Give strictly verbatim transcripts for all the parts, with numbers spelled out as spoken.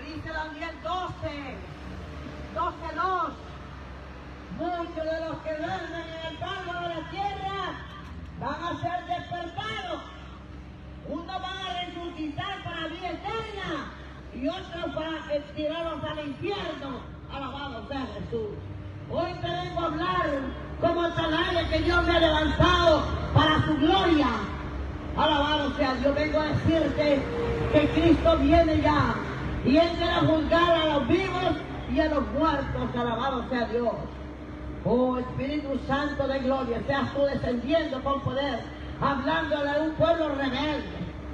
dice Daniel doce, doce dos. Muchos de los que duermen en el polvo de la tierra van a ser despertados. Unos van a resucitar para vida eterna y otros van a tirarlos al infierno. Alabado sea Jesús. Hoy te vengo a hablar como atalaya que Dios me ha levantado para su gloria. Alabado sea Dios. Vengo a decirte que Cristo viene ya y Él quiere juzgar a los vivos y a los muertos. Alabado sea Dios. Oh Espíritu Santo de gloria, seas tú descendiendo con poder, hablándole a un pueblo rebelde,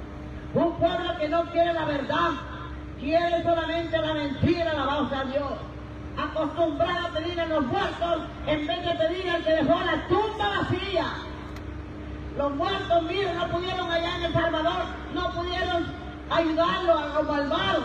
un pueblo que no quiere la verdad, quiere solamente la mentira. Alabado sea Dios. Acostumbrado a pedir a los muertos en vez de pedir al que dejó la tumba vacía. Los muertos, miren, no pudieron allá en El Salvador, no pudieron ayudarlos a los malvados,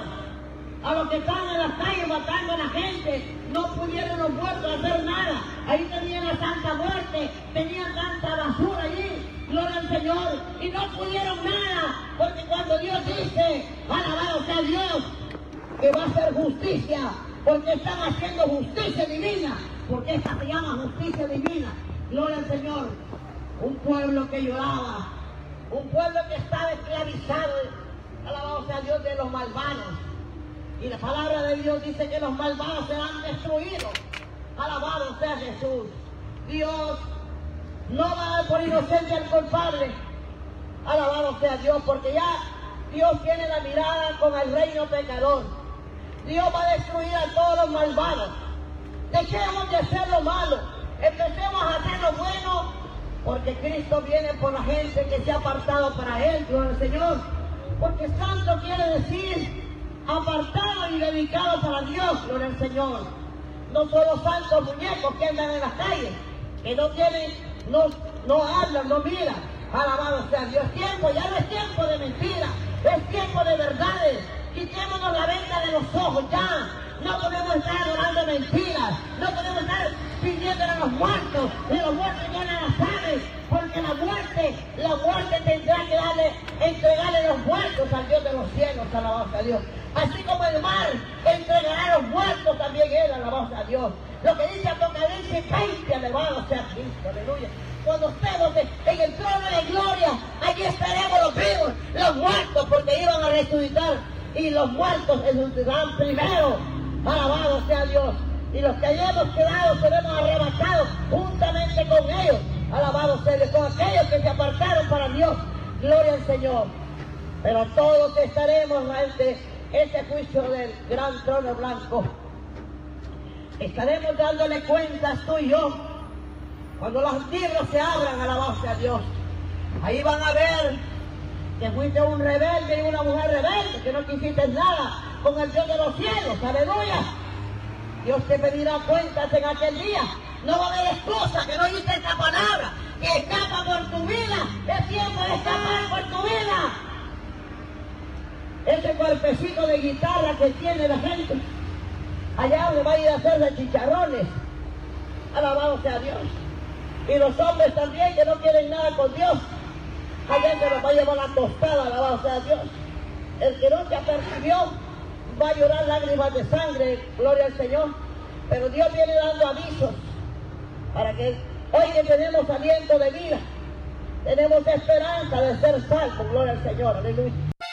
a los que están en las calles matando a la gente. No pudieron los muertos hacer nada. Ahí tenían la Santa Muerte, tenían tanta basura allí, gloria al Señor, y no pudieron nada, porque cuando Dios dice, alabado sea Dios, que va a hacer justicia, porque están haciendo justicia divina, porque esta se llama justicia divina, gloria al Señor. Un pueblo que lloraba, un pueblo que estaba esclavizado, alabado sea Dios, de los malvados. Y la palabra de Dios dice que los malvados serán destruidos. Alabado sea Jesús. Dios no va a dar por inocente al culpable. Alabado sea Dios, porque ya Dios tiene la mirada con el reino pecador. Dios va a destruir a todos los malvados. Dejemos de hacer lo malo, empecemos a hacer lo bueno, porque Cristo viene por la gente que se ha apartado para Él, gloria al Señor. Porque santo quiere decir apartado y dedicado para Dios, gloria al Señor. No solo santos muñecos que andan en las calles, que no tienen, no, no hablan, no miran. Alabado sea Dios. Es tiempo, ya no es tiempo de mentiras, es tiempo de verdades. Quitémonos la venda de los ojos ya. No podemos estar adorando mentiras, no podemos estar pidiéndole a los muertos, y los muertos ya nada saben, porque la muerte, la muerte tendrá que darle, entregarle los muertos al Dios de los cielos, alabado sea Dios. Así como el mar entregará a los muertos, también Él, alabado sea Dios. Lo que dice Apocalipsis veinte, alabado sea Cristo, aleluya. Cuando estemos en el trono de gloria, allí estaremos los vivos, los muertos, porque iban a resucitar, y los muertos resucitarán primero. Alabado sea Dios. Y los que hayamos quedado seremos arrebatados juntamente con ellos. Alabado sea Dios. Con aquellos que se apartaron para Dios. Gloria al Señor. Pero todos estaremos ante ese juicio del gran trono blanco. Estaremos dándole cuentas tú y yo. Cuando los libros se abran, alabado sea Dios. Ahí van a ver que fuiste un rebelde y una mujer rebelde, que no quisiste nada con el Dios de los cielos, aleluya. Dios te pedirá cuentas en aquel día. No va a haber excusa que no oíste esta palabra, que escapa por tu vida. Es tiempo de escapar por tu vida. Ese cuerpecito de guitarra que tiene la gente, allá donde va a ir a hacer de chicharrones, alabado sea Dios. Y los hombres también que no quieren nada con Dios, allá se los va a llevar la tostada, alabado sea Dios. El que no se apercibió va a llorar lágrimas de sangre, gloria al Señor. Pero Dios viene dando avisos para que hoy que tenemos aliento de vida, tenemos esperanza de ser salvos, gloria al Señor, aleluya.